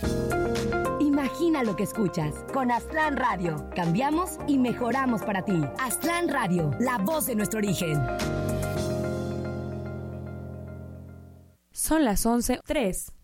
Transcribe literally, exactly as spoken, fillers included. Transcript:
Imagina lo que escuchas. Con Aztlán Radio. Cambiamos y mejoramos para ti. Aztlán Radio, la voz de nuestro origen. Son las once tres.